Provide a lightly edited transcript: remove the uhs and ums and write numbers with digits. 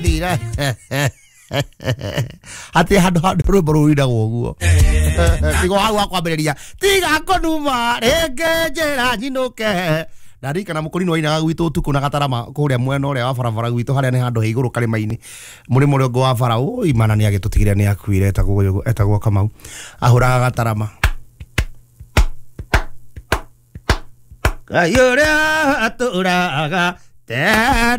Dira. Ati hado ruida woguo. Tigo hawa kwambĩrĩria. Tiga konuma renge njĩra nyinuke. Ndarika na mũkũri no ina gwitũ tuko na gatarama kũrĩa mwena ũrĩa wa barabara gwitũ harĩa nĩ handũ he igũrũ karĩma-inĩ. Mũrĩmo ũrĩa ũngĩ wa bara imana nĩ agĩtũtigĩria nĩ akuire etagwo Kamau. Ahũraga gatarama. Kayũrĩa atũraga